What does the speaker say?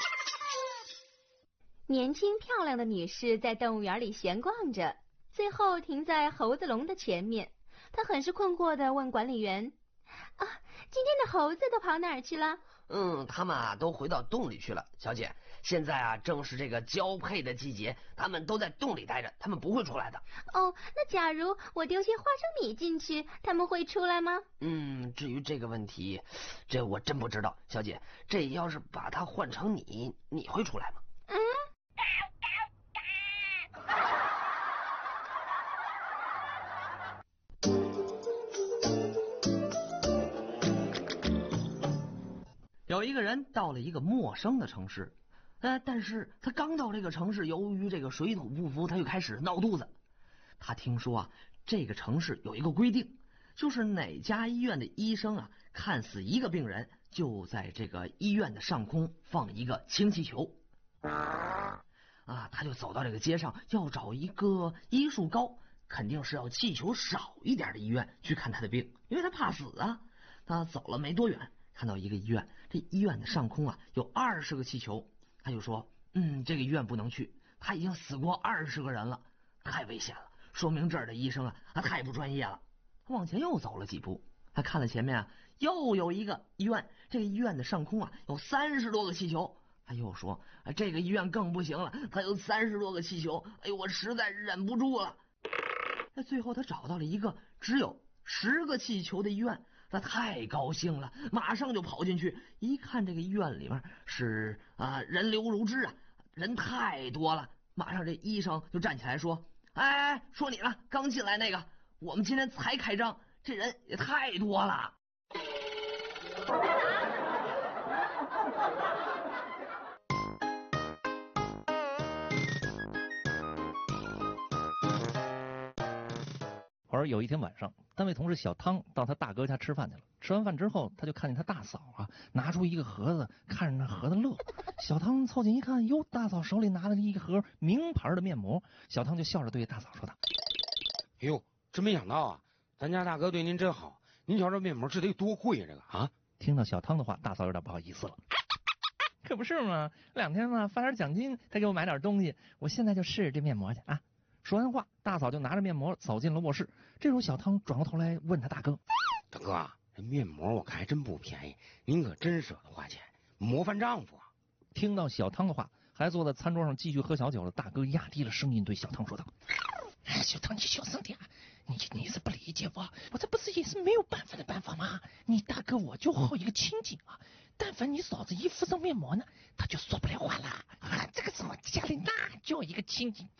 年轻漂亮的女士在动物园里闲逛着，最后停在猴子笼的前面。她很是困惑地问管理员：啊，今天的猴子都跑哪儿去了？ 他们都回到洞里去了，小姐。现在正是这个交配的季节，他们都在洞里待着，他们不会出来的。 哦，那假如我丢些花生米进去，他们会出来吗？ 至于这个问题，这我真不知道，小姐。这要是把它换成你会出来吗？有一个人到了一个陌生的城市，但是他刚到这个城市，由于这个水土不服，他就开始闹肚子。他听说这个城市有一个规定，就是哪家医院的医生看死一个病人，就在这个医院的上空放一个氢气球。他就走到这个街上，要找一个医术高，肯定是要气球少一点的医院去看他的病，因为他怕死啊。他走了没多远，看到一个医院，这医院的上空有20个气球，他就说这个医院不能去，他已经死过20个人了，太危险了，说明这儿的医生太不专业了。他往前又走了几步，他看了前面又有一个医院，这个医院的上空有30多个气球，他又说这个医院更不行了，他有30多个气球，哎呦，我实在忍不住了。最后他找到了一个只有10个气球的医院，他太高兴了，马上就跑进去，一看这个医院里面是人流如织人太多了。马上这医生就站起来说：说你了，刚进来那个，我们今天才开张，这人也太多了。 而有一天晚上，单位同事小汤到他大哥家吃饭去了。吃完饭之后，他就看见他大嫂拿出一个盒子，看着那盒子乐。小汤凑近一看，哟，大嫂手里拿了一盒名牌的面膜。小汤就笑着对大嫂说道： 哎呦，真没想到咱家大哥对您真好，您瞧这面膜这得多贵这个听到小汤的话，大嫂有点不好意思了。可不是嘛，2天发点奖金，他给我买点东西，我现在就试这面膜去说完话，大嫂就拿着面膜走进了卧室。这时候小汤转过头来问他大哥： 大哥这面膜我看还真不便宜，您可真舍得花钱，模范丈夫听到小汤的话，还坐在餐桌上继续喝小酒的大哥压低了声音对小汤说道：小汤，你小声点，你是不理解我这不是也是没有办法的办法吗？你大哥我就好一个清静但凡你嫂子一敷上面膜呢，他就说不了话了这个什么家里那就一个清静，